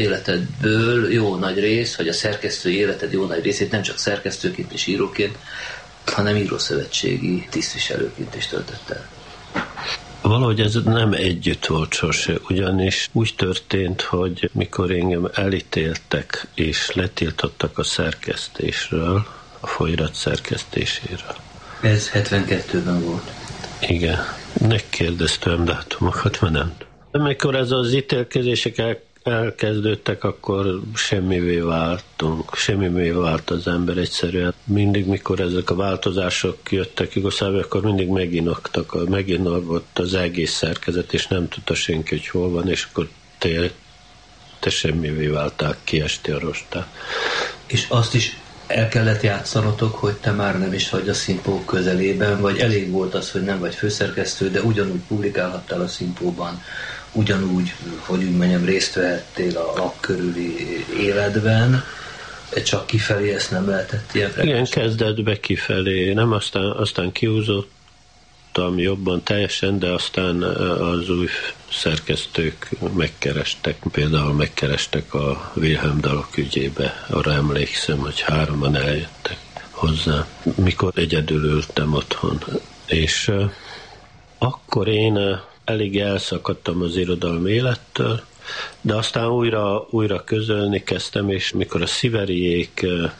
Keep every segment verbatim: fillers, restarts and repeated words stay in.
életedből jó nagy rész, vagy a szerkesztői életed jó nagy részét nem csak szerkesztőként és íróként, hanem írószövetségi tisztviselőként is töltött el. Valahogy ez nem együtt volt sose, ugyanis úgy történt, hogy mikor engem elítéltek és letiltottak a szerkesztésről, a folyirat szerkesztéséről. Ez hetvenkettőben volt. Igen. Megkérdeztem dátumokat, mert nem. Amikor ez az ítélkezések el, elkezdődtek, akkor semmivé váltunk. Semmivé vált az ember egyszerűen. Mindig, mikor ezek a változások jöttek Jugoszláviába, akkor mindig meginoktak, meginogott az egész szerkezet, és nem tudta senki, hogy hol van, és akkor te, te semmivé váltál, kiesti a rostán. És azt is el kellett játszanotok, hogy te már nem is vagy a Színpó közelében, vagy elég volt az, hogy nem vagy főszerkesztő, de ugyanúgy publikálhattál a Színpóban, ugyanúgy, hogy úgy mondjam, részt vehettél a lap körüli életben, csak kifelé ezt nem lehetett ilyen Igen, kezdetbe kifelé, nem aztán, aztán kiúzottam jobban teljesen, de aztán az új szerkesztők megkerestek, például megkerestek a Wilhelm dalok ügyébe, arra emlékszem, hogy hárman eljöttek hozzá, mikor egyedül ültem otthon. És uh, akkor én uh, elég elszakadtam az irodalmi élettől, de aztán újra, újra közölni kezdtem, és mikor a Sziveriék uh,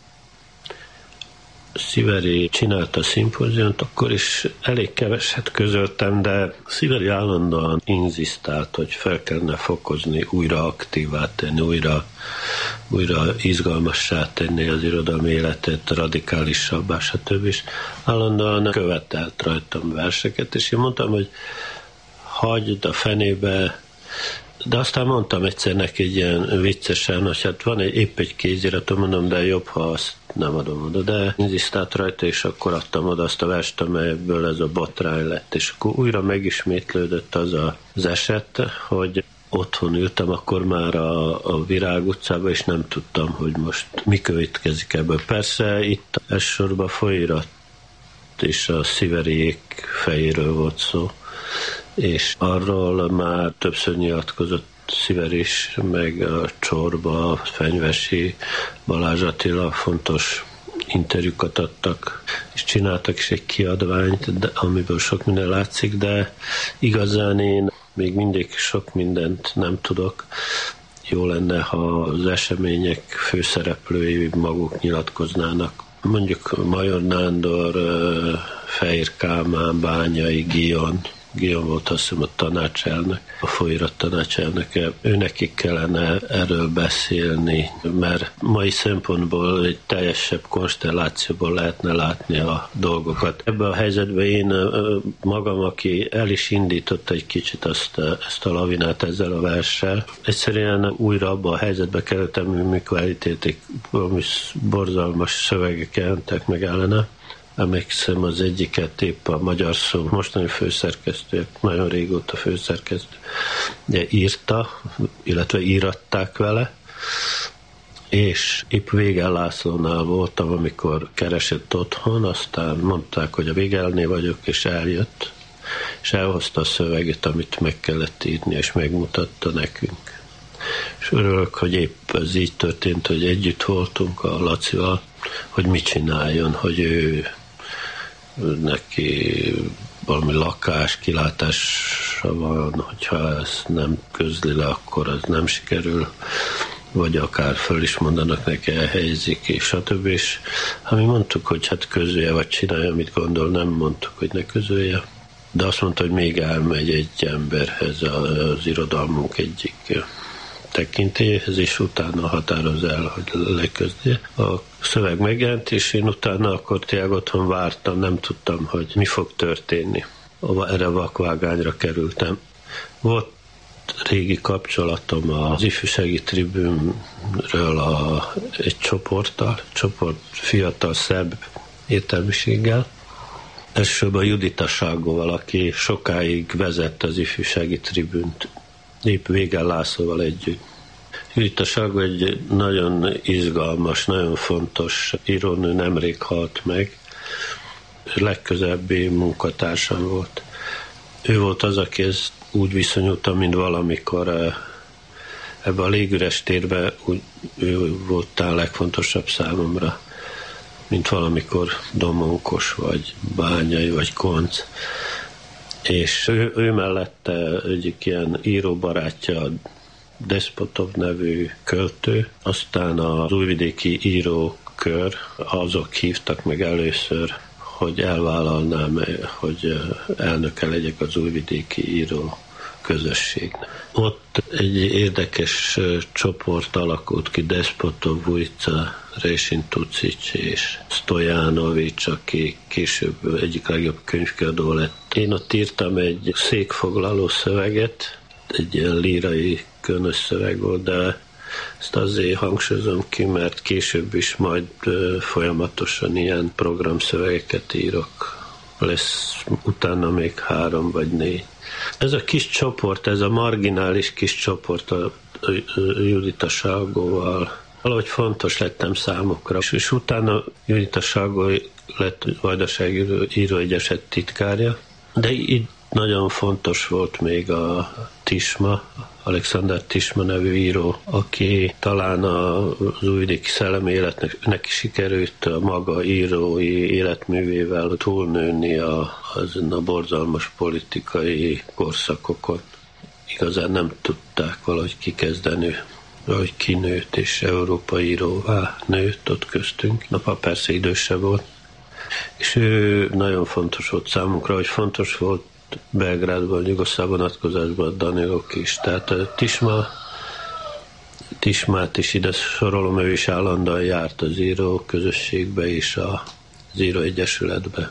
Sziveri csinálta a szimpóziumot, akkor is elég keveset közöltem, de Sziveri állandóan inzisztált, hogy fel kellene fokozni, újra aktívá tenni, újra, újra izgalmassá tenni az irodalmi életet, radikálisabbá, stb. És állandóan követelt rajtam verseket, és én mondtam, hogy hagyd a fenébe, de aztán mondtam egyszer neki egy ilyen viccesen, hogy hát van egy, épp egy kéziratom, mondom, de jobb, ha azt nem adom oda, de inzisztált rajta, és akkor adtam oda azt a verst, amelyből ez a botrány lett, és akkor újra megismétlődött az a, az eset, hogy otthon ültem akkor már a, a Virág utcában, és nem tudtam, hogy most mi következik ebből. Persze itt elsősorban folyirat és a Sziveriék fejéről volt szó, és arról már többször nyilatkozott Sziver is, meg a Csorba, a Fenyvesi, Balázs Attila fontos interjúkat adtak, és csináltak is egy kiadványt, de, amiből sok minden látszik, de igazán én még mindig sok mindent nem tudok. Jó lenne, ha az események főszereplői maguk nyilatkoznának. Mondjuk Major Nándor, Fehér Kálmán, Bányai, Gion, Gion volt azt hiszem a tanácselnök, a folyirat tanácselnöke, őnekik kellene erről beszélni, mert mai szempontból egy teljesebb konstellációból lehetne látni a dolgokat. Ebben a helyzetben én magam, aki el is indított egy kicsit azt, ezt a lavinát ezzel a verssel, egyszerűen újra abban a helyzetbe kerültem, mikor elítélték, valami borzalmas szövegek jelentek meg ellene. Emlékszem, az egyiket épp a Magyar Szó mostani főszerkesztő, nagyon régóta főszerkesztő, de írta, illetve íratták vele, és épp Végel Lászlónál voltam, amikor keresett otthon, aztán mondták, hogy a Végelné vagyok, és eljött, és elhozta a szöveget, amit meg kellett írni, és megmutatta nekünk. És örülök, hogy épp ez így történt, hogy együtt voltunk a Lacival, hogy mit csináljon, hogy ő neki valami lakás, kilátása van, hogyha ezt nem közli le, akkor az nem sikerül, vagy akár föl is mondanak neki, elhelyezik, és stb. És ha mi mondtuk, hogy hát közölje, vagy csinálja, amit gondol, nem mondtuk, hogy ne közölje. De azt mondta, hogy még elmegy egy emberhez, az irodalmunk egyik tekintélyhez, és utána határoz el, hogy leközdje. A szöveg megjelent, és én utána akkor tényleg otthon vártam, nem tudtam, hogy mi fog történni. Erre vakvágányra kerültem. Volt régi kapcsolatom az ifjúsági tribünről a, egy csoporttal, csoport fiatal szerb értelmiséggel. Elsősorban Judita Ságóval, aki sokáig vezette az ifjúsági tribünt, épp Végel Lászlóval együtt. Judita Ságó egy nagyon izgalmas, nagyon fontos írónő, nemrég halt meg. Legközelebbi munkatársam volt. Ő volt az, aki ezt úgy viszonyulta, mint valamikor ebbe a légüres térbe úgy, ő volt talán legfontosabb számomra, mint valamikor Domonkos, vagy Bányai, vagy Konc. És ő, ő mellette egyik ilyen íróbarátja, Despotov nevű költő, aztán az újvidéki írókör, azok hívtak meg először, hogy elvállalnám, hogy elnöke legyek az újvidéki író közösségnek. Ott egy érdekes csoport alakult ki, Despotov, Vujca, Resin Tucic és Stojanovics, aki később egyik legjobb könyvkiadó lett. Én ott írtam egy székfoglaló szöveget, egy ilyen lírai könös szöveg volt, de ezt azért hangsúlyozom ki, mert később is majd folyamatosan ilyen programszövegeket írok. Lesz utána még három vagy négy. Ez a kis csoport, ez a marginális kis csoport a Judita Salgóval valahogy fontos lettem számukra. És, és utána Judita Salgó lett Vajdasági Íróegyeset titkárja, de így nagyon fontos volt még a Tisma, Alexander Tisma nevű író, aki talán az újvidéki szellemi életnek neki sikerült a maga írói életművével túlnőni a, azon a borzalmas politikai korszakokon. Igazán nem tudták valahogy kikezdeni, valahogy kinőtt és európai íróvá nőtt ott köztünk. Apa persze idősebb volt. És ő nagyon fontos volt számunkra, hogy fontos volt Belgrádban, Jugoszláv vonatkozásban Danilok is. Tehát Tisma, Tismát is ide sorolom, ő is állandóan járt az író közösségbe és az író egyesületbe.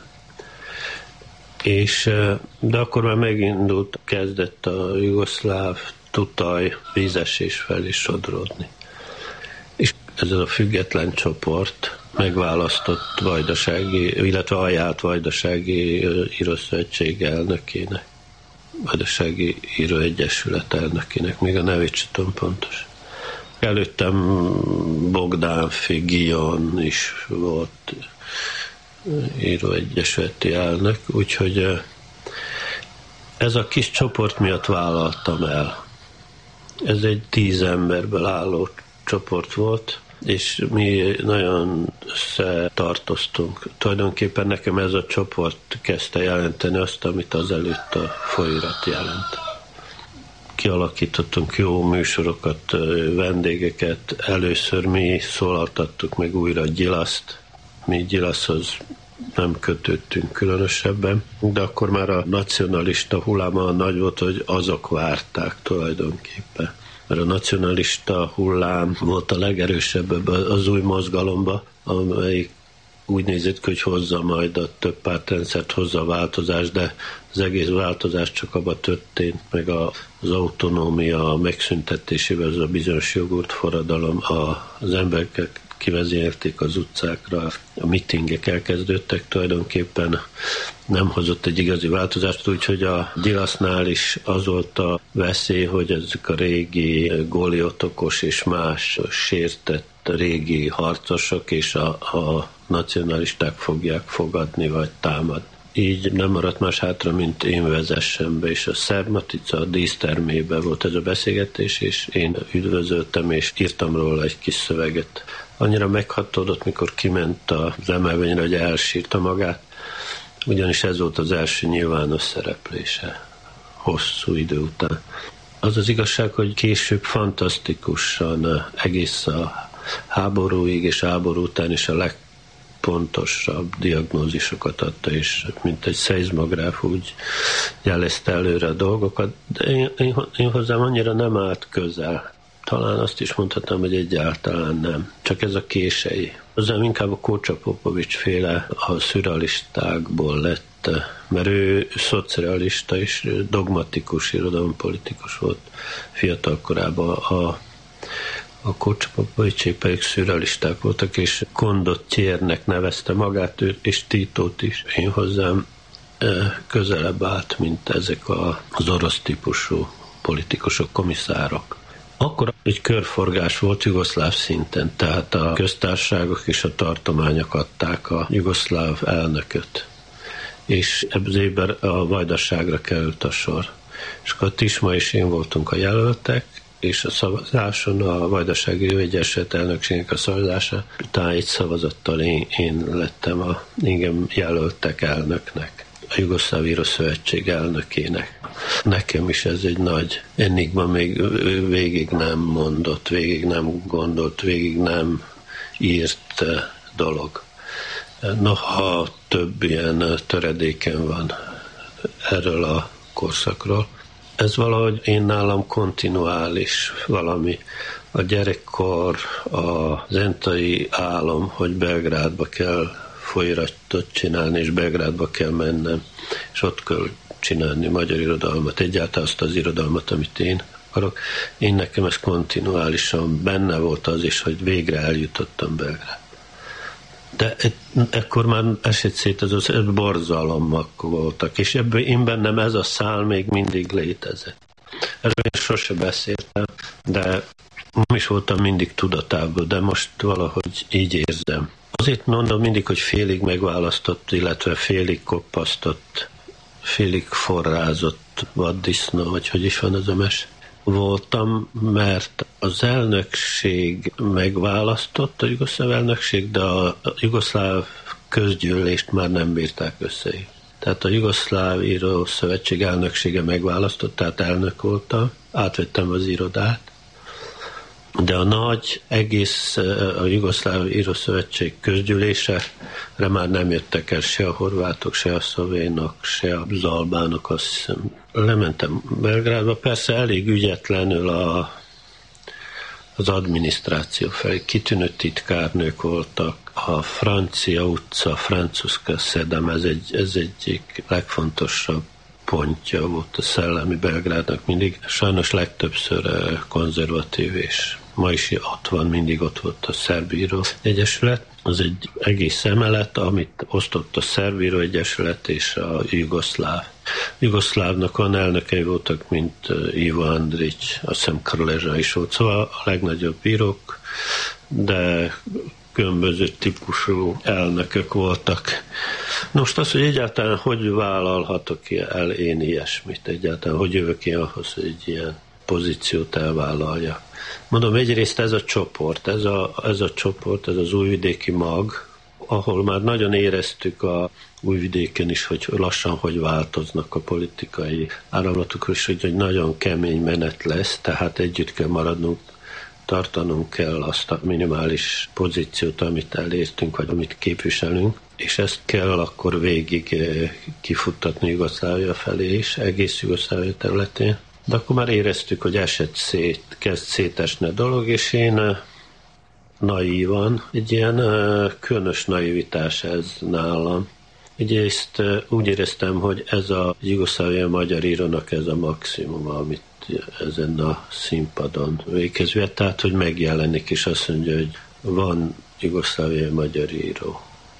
És, de akkor már megindult, kezdett a jugoszláv tutaj vízesés felé sodródni. És ez a független csoport megválasztott Vajdasági, illetve ajánlt Vajdasági Írószövetség elnökének, Vajdasági Íróegyesület elnökének, még a nevét sem tudom pontos. Előttem Bogdán Figion is volt íróegyesületi elnök, úgyhogy ez a kis csoport miatt vállaltam el. Ez egy tíz emberből álló csoport volt, és mi nagyon összetartoztunk. Tulajdonképpen nekem ez a csoport kezdte jelenteni azt, amit azelőtt a folyóirat jelent. Kialakítottunk jó műsorokat, vendégeket. Először mi szólaltattuk meg újra Gyilaszt. Mi Gyilaszhoz nem kötődtünk különösebben, de akkor már a nacionalista hullám olyan nagy volt, hogy azok várták tulajdonképpen. Mert a nacionalista hullám volt a legerősebb az új mozgalomba, amelyik úgy nézett ki, hogy hozza majd a több pártrendszert, hozza a változást, de az egész változás csak abban történt, meg az autonómia megszüntetésével, ez a bizonyos jogurt forradalom, az emberek kivezényelték az utcákra, a mitingek elkezdődtek, tulajdonképpen nem hozott egy igazi változást, úgyhogy a Gyilasznál is az volt a veszély, hogy ezek a régi Góliotokos és más sértett régi harcosok és a, a nacionalisták fogják fogadni vagy támadni. Így nem maradt más hátra, mint én vezessem be, és a Szerb Matica dísztermében volt ez a beszélgetés, és én üdvözöltem, és írtam róla egy kis szöveget. Annyira meghatódott, mikor kiment az emelvényre, hogy elsírta magát, ugyanis ez volt az első nyilvános szereplése hosszú idő után. Az az igazság, hogy később fantasztikusan egész a háborúig és háború után is a legpontosabb diagnózisokat adta, és mint egy szeizmográf úgy jelezte előre a dolgokat, de én, én, én hozzám annyira nem állt közel. Talán azt is mondhatnám, hogy egyáltalán nem. Csak ez a kései. Hozzám inkább a Kócsa Popovics féle a szürrealistákból lett, mert ő szocialista és dogmatikus irodalompolitikus volt fiatal korában. A, a Kócsa Popovicsék pedig szürrealisták voltak, és Condottiere-nek nevezte magát, és Titót is. Én hozzám közelebb állt, mint ezek az orosz típusú politikusok, komisszárok. Akkor egy körforgás volt jugoszláv szinten, tehát a köztársaságok és a tartományok adták a jugoszláv elnököt. És ebben az évben a Vajdaságra került a sor. És akkor Tisma és én voltunk a jelöltek, és a szavazáson, a Vajdasági Jó-Egyesület elnökségnek a szavazása után egy szavazattal én, én lettem a, engem jelöltek elnöknek, a Jugoszláv Írószövetség elnökének. Nekem is ez egy nagy enigma, még végig nem mondott, végig nem gondolt, végig nem írt dolog. Noha több ilyen töredéken van erről a korszakról, ez valahogy én nálam kontinuális valami. A gyerekkor az entai álom, hogy Belgrádba kell folyiratot csinálni, és Belgrádba kell mennem, és ott kell csinálni magyar irodalmat, egyáltalán azt az irodalmat, amit én akarok. Én nekem ez kontinuálisan benne volt az is, hogy végre eljutottam Belgrádba. De ekkor már esett szét, ez az borzalmak voltak, és ebből én bennem ez a szál még mindig létezett. Erről én sose beszéltem, de nem is voltam mindig tudatában, de most valahogy így érzem. Azért mondom mindig, hogy félig megválasztott, illetve félig koppasztott, félig forrázott vaddisznó, vagy hogy is van az a mes. Voltam, mert az elnökség megválasztott, a jugoszláv elnökség, de a jugoszláv közgyűlést már nem bírták össze. Tehát a Jugoszláv Írószövetség elnöksége megválasztott, tehát elnök voltam, átvettem az irodát, de a nagy egész a Jugoszláv Írószövetség közgyűlésre már nem jöttek el se a horvátok, se a szlovénok, se a albánok, azt hiszem. Lementem Belgrádba, persze elég ügyetlenül a, az adminisztráció felé. Kitűnő titkárnők voltak. A Francia utca, Francuska Szedem, ez, egy, ez egyik legfontosabb pontja volt a szellemi Belgrádnak mindig. Sajnos legtöbbször konzervatív, és ma is ott van, mindig ott volt a Szerb Író Egyesület. Az egy egész emelet, amit osztott a Szerb Író Egyesület és a jugoszláv. Jugoszlávnak olyan elnökei voltak, mint Ivo Andrić, azt hiszem Krleža is volt, szóval a legnagyobb írók, de különböző típusú elnökök voltak. Most az, hogy egyáltalán hogy vállalhatok el én ilyesmit, egyáltalán hogy jövök én ahhoz, hogy egy ilyen pozíciót elvállalja. Mondom, egyrészt ez a csoport, ez a, ez a csoport, ez az újvidéki mag, ahol már nagyon éreztük a Újvidéken is, hogy lassan hogy változnak a politikai áramlatok, és hogy egy nagyon kemény menet lesz, tehát együtt kell maradnunk, tartanunk kell azt a minimális pozíciót, amit elértünk, vagy amit képviselünk, és ezt kell akkor végig kifuttatni Jugoszlávia felé is, egész Jugoszlávia területén. De akkor már éreztük, hogy esett szét, kezd szétesni a dolog, és én naívan, egy ilyen különös naivitás ez nálam. Egyrészt úgy éreztem, hogy ez a jugoszlávia magyar írónak ez a maximum, amit ezen a színpadon végez vihet, tehát hogy megjelenik, és azt mondja, hogy van jugoszlávia magyar író.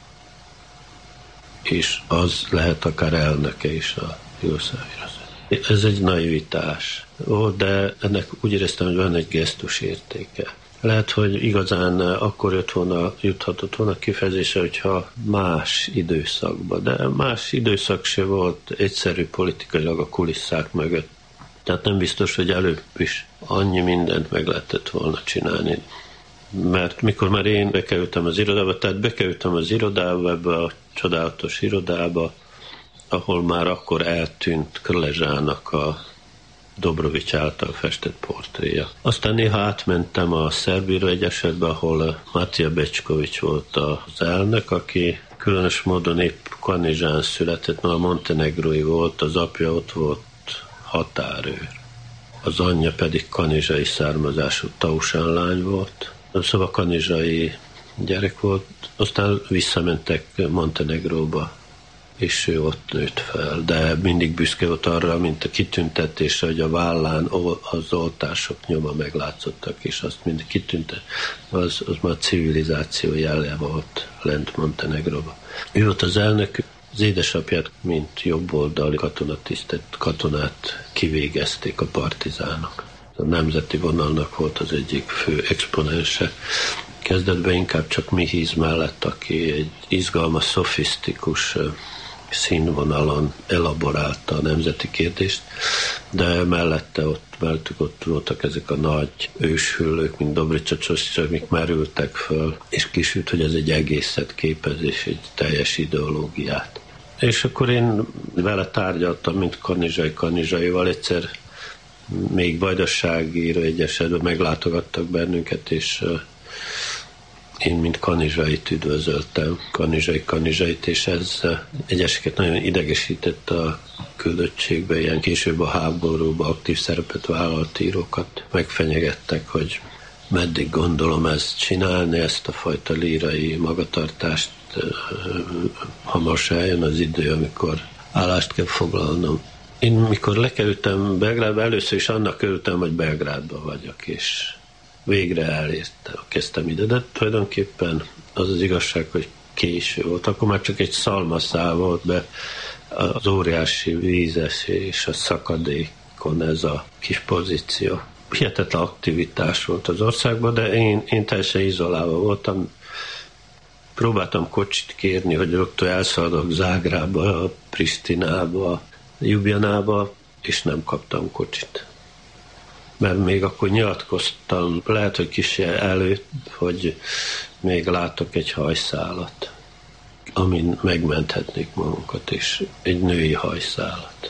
És az lehet akár elnöke is a jugoszlávia. Ez egy naivitás volt, de ennek úgy éreztem, hogy van egy gesztus értéke. Lehet, hogy igazán akkor jött volna, juthatott volna kifejezése, hogyha más időszakban, de más időszak se volt egyszerű politikailag a kulisszák mögött. Tehát nem biztos, hogy előbb is annyi mindent meg lehetett volna csinálni. Mert mikor már én bekerültem az irodába, tehát bekerültem az irodába, ebbe a csodálatos irodába, ahol már akkor eltűnt Krležának a Dobrovics által festett portréja. Aztán néha átmentem a Szerb Író Egyesületbe, ahol Matija Bečković volt az elnök, aki különös módon épp Kanizsán született, mert a montenegrói volt, az apja ott volt határőr. Az anyja pedig kanizsai származású tausán lány volt, szóval kanizsai gyerek volt, aztán visszamentek Montenegróba, és ő ott nőtt fel, de mindig büszke volt arra, mint a kitüntetésre, hogy a vállán az oltások nyoma meglátszottak, és azt mindig kitüntet, az, az már civilizáció jellege volt lent Montenegróba. Ő volt az elnök, az édesapját, mint jobboldali katonatisztet, katonát kivégezték a partizánok. A nemzeti vonalnak volt az egyik fő exponense. Kezdetben inkább csak Mihiz mellett, aki egy izgalmas, szofisztikus színvonalon elaborálta a nemzeti kérdést, de mellette ott, mellettük ott voltak ezek a nagy őshüllők, mint Dobrica Csoscsa, amik merültek föl, és kisült, hogy ez egy egészet képez, és egy teljes ideológiát. És akkor én vele tárgyaltam, mint Kanizsai Kanizsaival, egyszer még Vajdasággira egy esetben meglátogattak bennünket, és én, mint Kanizsait üdvözöltem, Kanizsai Kanizsait, és ez egyeseket nagyon idegesített a küldöttségbe, ilyen később a háborúban aktív szerepet vállalt írókat megfenyegettek, hogy meddig gondolom ezt csinálni, ezt a fajta lírai magatartást, hamarosan eljön az idő, amikor állást kell foglalnom. Én mikor lekerültem Belgrádba, először is annak örültem, hogy Belgrádban vagyok, és végre elértem, kezdtem ide, de tulajdonképpen az az igazság, hogy késő volt. Akkor már csak egy szalmaszál volt be az óriási vízes és a szakadékon ez a kis pozíció. Hihetetlen aktivitás volt az országban, de én, én teljesen izolálva voltam. Próbáltam kocsit kérni, hogy rögtön elszaladok Zágrába, Pristinába, Ljubljanába, és nem kaptam kocsit. Mert még akkor nyilatkoztam, lehet, hogy kis előtt, hogy még látok egy hajszálat, amin megmenthetnék magunkat, és egy női hajszálat.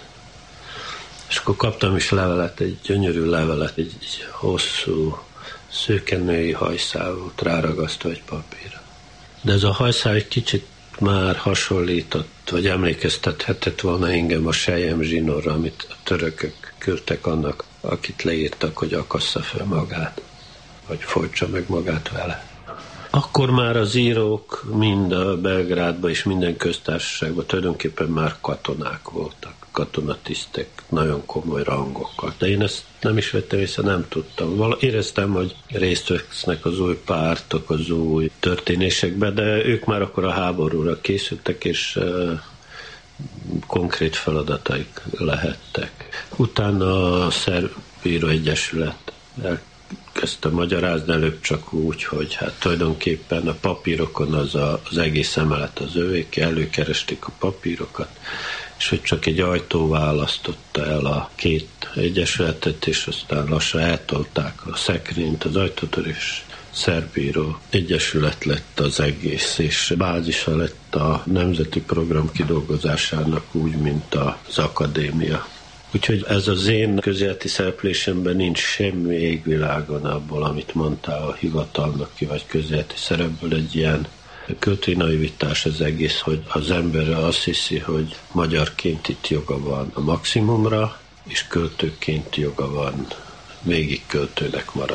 És akkor kaptam is levelet, egy gyönyörű levelet, egy, egy hosszú, szőke női hajszál volt ráragasztva egy papírra. De ez a hajszál egy kicsit már hasonlított, vagy emlékeztethetett volna engem a Sejem zsinórra, amit a törökök küldtek annak, akit leírtak, hogy akassza fel magát, vagy folytsa meg magát vele. Akkor már az írók mind a Belgrádban és minden köztársaságban tulajdonképpen már katonák voltak, katonatisztek, nagyon komoly rangokkal. De én ezt nem is vettem észre, nem tudtam. Val- éreztem, hogy részt vesznek az új pártok, az új történésekbe, de ők már akkor a háborúra készültek, és uh, konkrét feladataik lehettek. Utána a Szerb Író Egyesület elkezdte magyarázni, előbb csak úgy, hogy hát tulajdonképpen a papírokon az, a, az egész emelet az övék, előkeresték a papírokat, és hogy csak egy ajtó választotta el a két egyesületet, és aztán lassan eltolták a szekrényt az ajtótól, és Szerb Író Egyesület lett az egész, és bázisa lett a nemzeti program kidolgozásának úgy, mint az akadémia. Úgyhogy ez az én közéleti szereplésemben nincs semmi égvilágon abból, amit mondtál a hivatalnak ki, vagy közéleti szerepből egy ilyen költői naivitás az egész, hogy az ember azt hiszi, hogy magyarként itt joga van a maximumra, és költőként joga van végig költőnek maradni.